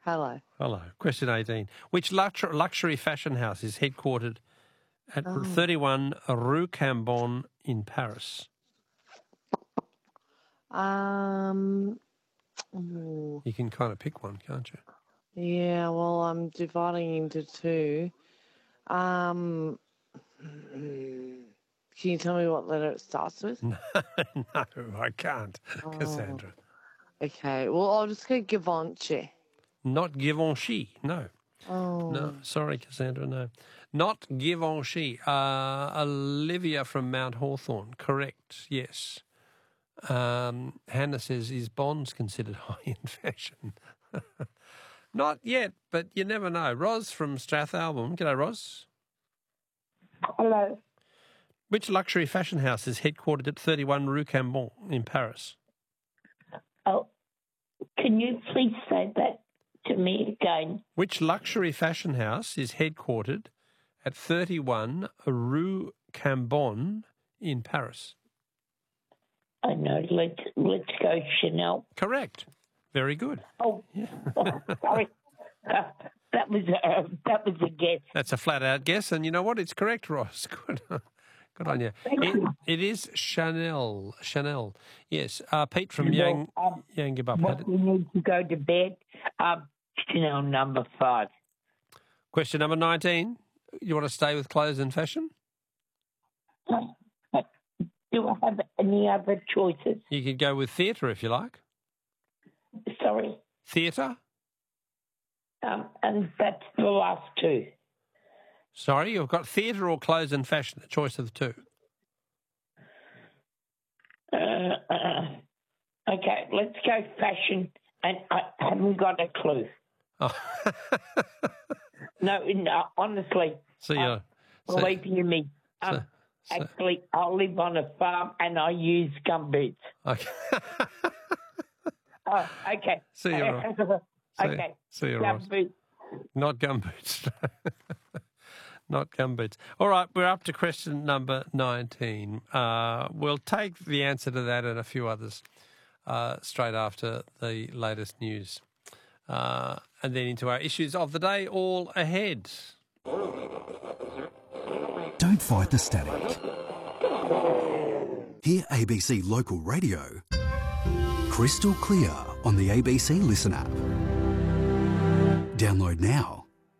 Hello. Hello. Question 18. Which luxury fashion house is headquartered at 31 Rue Cambon in Paris? Ooh. You can kind of pick one, can't you? Yeah, well, I'm dividing into two. Can you tell me what letter it starts with? No, I can't, Cassandra. Okay, well, I'll just go Givenchy. Not Givenchy, no. Oh. No, sorry, Cassandra, no. Not Givenchy. Olivia from Mount Hawthorn, correct, yes. Hannah says, is Bonds considered high in fashion? Not yet, but you never know. Ros from Strathalbyn. G'day, Ros. Hello. Which luxury fashion house is headquartered at 31 Rue Cambon in Paris? Oh, can you please say that to me again? Which luxury fashion house is headquartered at 31 Rue Cambon in Paris? I know. Let's go Chanel. Correct. Very good. Oh, yeah. Sorry. That was a guess. That's a flat-out guess, and you know what? It's correct, Ross. Good. Good on you. It is Chanel. Chanel. Yes. Pete from Yangebup. What we need to go to bed. Chanel number 5. Question number 19. You want to stay with clothes and fashion? Do I have any other choices? You could go with theatre if you like. Sorry? Theatre? And that's the last two. Sorry, you've got theatre or clothes and fashion, the choice of the two. Okay, let's go fashion, and I haven't got a clue. Oh. No, honestly. Believe you me. Actually, I live on a farm and I use gumboots. Okay. Oh, okay. See you, Ross. Okay. See you, Ross. Not gumboots. Not gumboots. All right, we're up to question number 19. We'll take the answer to that and a few others straight after the latest news. And then into our issues of the day, all ahead. Don't fight the static. Hear ABC Local Radio crystal clear on the ABC Listen app. Download now.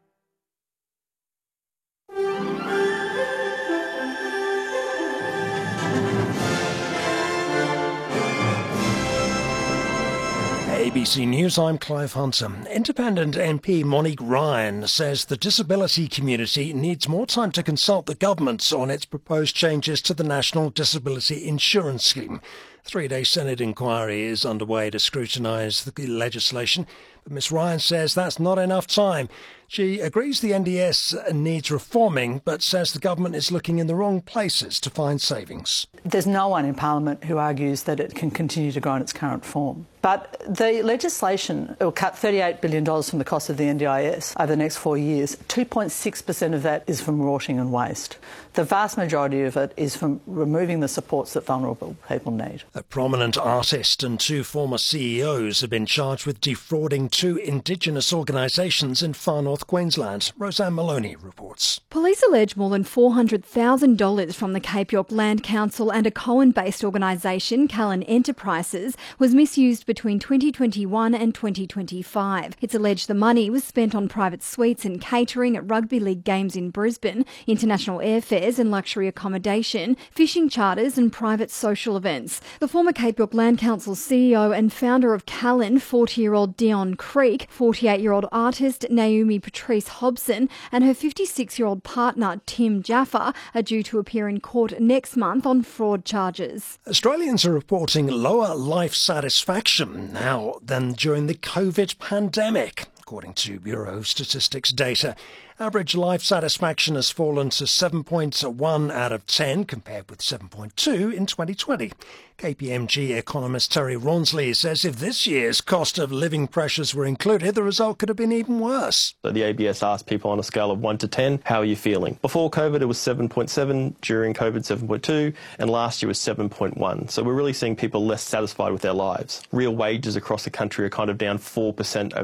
ABC News, I'm Clive Hunter. Independent MP Monique Ryan says the disability community needs more time to consult the government on its proposed changes to the National Disability Insurance Scheme. A 3-day Senate inquiry is underway to scrutinise the legislation, but Ms Ryan says that's not enough time. She agrees the NDS needs reforming, but says the government is looking in the wrong places to find savings. There's no one in Parliament who argues that it can continue to grow in its current form. But the legislation will cut $38 billion from the cost of the NDIS over the next 4 years. 2.6% of that is from rorting and waste. The vast majority of it is from removing the supports that vulnerable people need. A prominent artist and 2 former CEOs have been charged with defrauding 2 Indigenous organisations in far north Queensland. Roseanne Maloney reports. Police allege more than $400,000 from the Cape York Land Council and a Coen-based organisation, Callan Enterprises, was misused between 2021 and 2025. It's alleged the money was spent on private suites and catering at rugby league games in Brisbane, international airfares and luxury accommodation, fishing charters and private social events. The former Cape York Land Council CEO and founder of Callan, 40-year-old Dion Creek, 48-year-old artist Naomi Patrice Hobson and her 56-year-old partner Tim Jaffa are due to appear in court next month on fraud charges. Australians are reporting lower life satisfaction now than during the COVID pandemic, according to Bureau of Statistics data. Average life satisfaction has fallen to 7.1 out of 10, compared with 7.2 in 2020. KPMG economist Terry Rawnsley says if this year's cost of living pressures were included, the result could have been even worse. So the ABS asked people on a scale of 1 to 10, how are you feeling? Before COVID, it was 7.7, during COVID, 7.2, and last year was 7.1. So we're really seeing people less satisfied with their lives. Real wages across the country are kind of down 4% over